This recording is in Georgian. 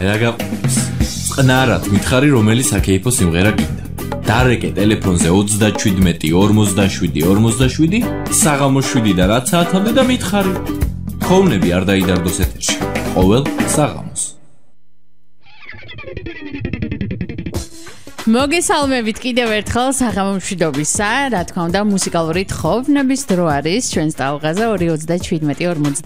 რა გაყვნის? წყნარად მითხარი, რომელი საკეიფო სიმღერა გინდა. დარეკე ტელეფონზე 37 47 47 საღამოს 7 და რაც საათამდე და მითხარი. ხოვნები არ დაიდარდოს ეთერში. ყოველ საღამოს. მოგესალმებით კიდევ ერთხელ საღამომშვიდობისა, რა თქმა უნდა, მუსიკალური თხოვნების დრო არის ჩვენს ტალღაზე 2:37